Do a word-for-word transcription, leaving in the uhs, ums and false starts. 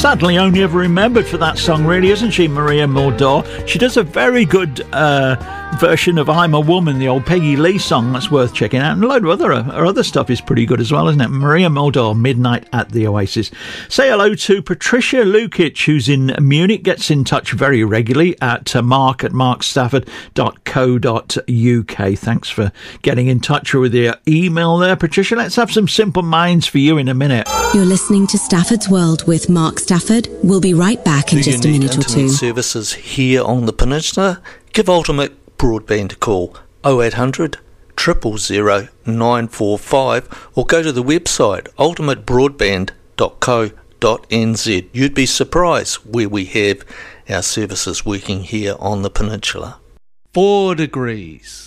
sadly only ever remembered for that song, really, isn't she, Maria Muldaur? She does a very good uh, version of I'm a Woman, the old Peggy Lee song. That's worth checking out. And a load of other, her other stuff is pretty good as well, isn't it? Maria Muldaur, Midnight at the Oasis. Say hello to Patricia Lukic, who's in Munich, gets in touch very regularly at uh, mark at mark stafford dot co dot uk. Thanks for getting in touch with your email there, Patricia. Let's have some Simple Minds for you in a minute. You're listening to Stafford's World with Mark Stafford. We'll be right back in Do just a you need minute or internet two. services here on the peninsula? Give Ultimate Broadband a call, oh eight hundred, zero zero zero, nine four five, or go to the website ultimate broadband dot co dot n z. You'd be surprised where we have our services working here on the peninsula. Four degrees.